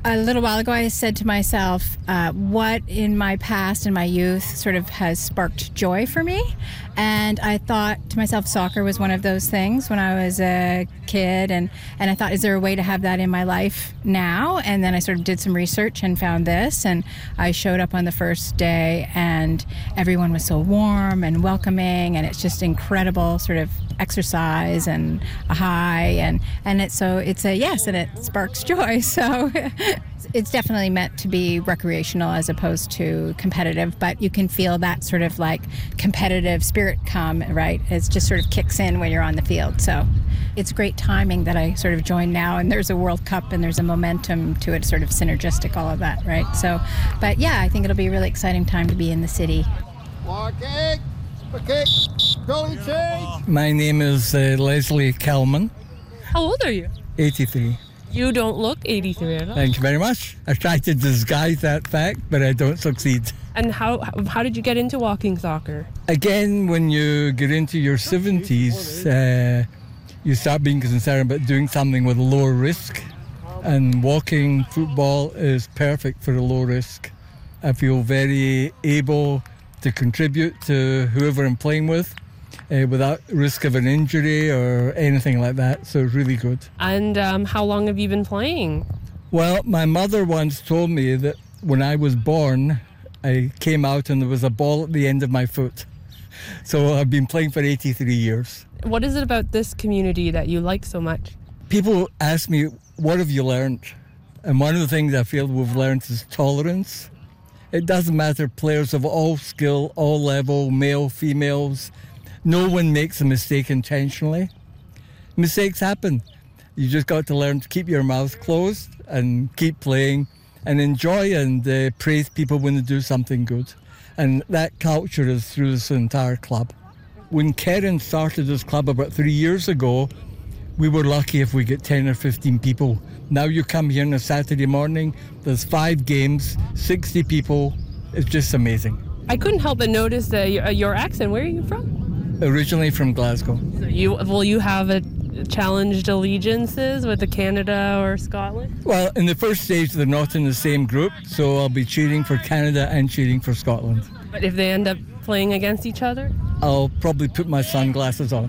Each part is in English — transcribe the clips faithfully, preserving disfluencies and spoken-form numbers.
A little while ago, I said to myself, uh, what in my past and my youth sort of has sparked joy for me? And I thought to myself, soccer was one of those things when I was a kid. And, and I thought, is there a way to have that in my life now? And then I sort of did some research and found this. And I showed up on the first day, and everyone was so warm and welcoming. And it's just incredible sort of exercise and a high. And, and it's so it's a yes, and it sparks joy. So it's definitely meant to be recreational as opposed to competitive, but you can feel that sort of like competitive spirit come, right? It just sort of kicks in when you're on the field. So it's great timing that I sort of joined now, and there's a World Cup and there's a momentum to it, sort of synergistic, all of that, right? So, but yeah, I think it'll be a really exciting time to be in the city. Walking, okay, goalie change. My name is uh, Leslie Kelman. How old are you? eighty-three. You don't look eighty-three at all. Thank you very much. I try to disguise that fact, but I don't succeed. And how how did you get into walking soccer? Again, when you get into your seventies, uh, you start being concerned about doing something with lower risk. And walking football is perfect for a low risk. I feel very able to contribute to whoever I'm playing with uh, without risk of an injury or anything like that. So it's really good. And um, how long have you been playing? Well, my mother once told me that when I was born, I came out and there was a ball at the end of my foot. So I've been playing for eighty-three years. What is it about this community that you like so much? People ask me, what have you learned? And one of the things I feel we've learned is tolerance. It doesn't matter, players of all skill, all level, male, females. No one makes a mistake intentionally. Mistakes happen. You just got to learn to keep your mouth closed and keep playing and enjoy and uh, praise people when they do something good. And that culture is through this entire club. When Karen started this club about three years ago, we were lucky if we get ten or fifteen people. Now you come here on a Saturday morning, there's five games, sixty people. It's just amazing. I couldn't help but notice uh, your, your accent. Where are you from? Originally from Glasgow. So you will you have a challenged allegiances with the Canada or Scotland? Well, in the first stage, they're not in the same group, so I'll be cheering for Canada and cheering for Scotland. But if they end up playing against each other? I'll probably put my sunglasses on.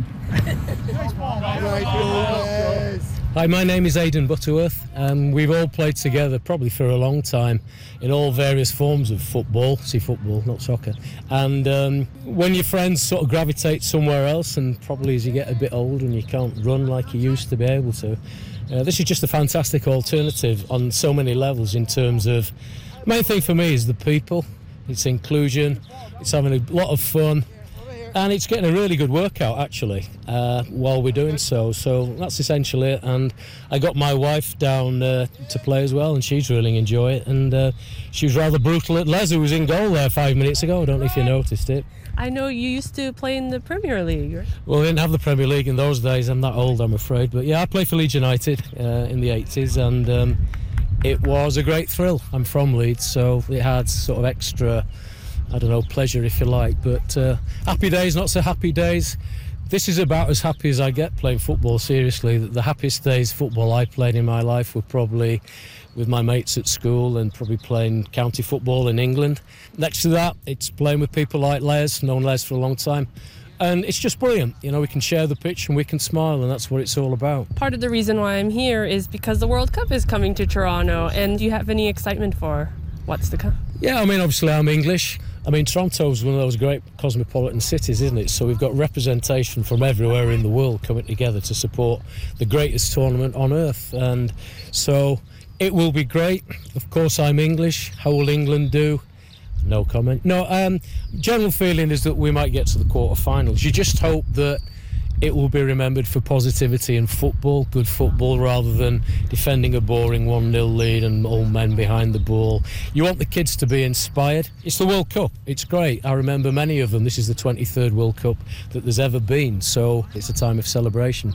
Hi, my name is Aidan Butterworth. Um, we've all played together probably for a long time in all various forms of football, see football, not soccer. And um, when your friends sort of gravitate somewhere else, and probably as you get a bit older and you can't run like you used to be able to, uh, this is just a fantastic alternative on so many levels in terms of, the main thing for me is the people, it's inclusion, it's having a lot of fun. And it's getting a really good workout, actually, uh, while we're doing so. So that's essentially it. And I got my wife down uh, to play as well, and she's really enjoy it. And uh, she was rather brutal at Les, who was in goal there five minutes ago. I don't know if you noticed it. I know you used to play in the Premier League, right? Well, we didn't have the Premier League in those days. I'm not old, I'm afraid. But yeah, I played for Leeds United uh, in the eighties, and um, it was a great thrill. I'm from Leeds, so it had sort of extra, I don't know, pleasure if you like, but uh, happy days, not so happy days. This is about as happy as I get playing football, seriously. The happiest days football I played in my life were probably with my mates at school and probably playing county football in England. Next to that, it's playing with people like Les, known Les for a long time. And it's just brilliant. You know, we can share the pitch and we can smile, and that's what it's all about. Part of the reason why I'm here is because the World Cup is coming to Toronto, and do you have any excitement for what's to come? Yeah, I mean, obviously I'm English. I mean, Toronto's one of those great cosmopolitan cities, isn't it? So we've got representation from everywhere in the world coming together to support the greatest tournament on earth. And so it will be great. Of course, I'm English. How will England do? No comment. No, um, general feeling is that we might get to the quarterfinals. You just hope that it will be remembered for positivity in football, good football, rather than defending a boring one nil lead and old men behind the ball. You want the kids to be inspired. It's the World Cup. It's great. I remember many of them. This is the twenty-third World Cup that there's ever been, so it's a time of celebration.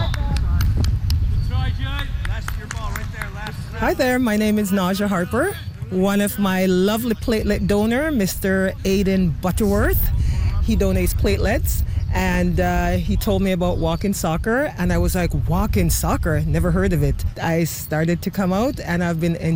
Hi there, my name is Naja Harper. One of my lovely platelet donor, Mister Aidan Butterworth. He donates platelets. And uh, he told me about walking soccer, and I was like, walking soccer? Never heard of it. I started to come out, and I've been